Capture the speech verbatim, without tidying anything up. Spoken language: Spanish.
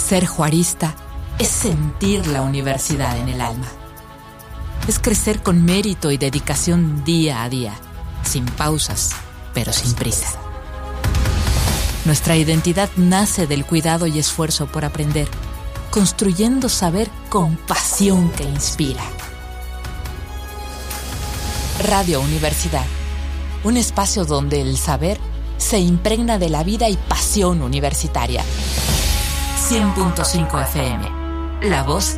Ser juarista es sentir la universidad en el alma. Es crecer con mérito y dedicación día a día, sin pausas, pero sin prisa. Nuestra identidad nace del cuidado y esfuerzo por aprender, construyendo saber con pasión que inspira. Radio Universidad, un espacio donde el saber se impregna de la vida y pasión universitaria. cien punto cinco F M, la voz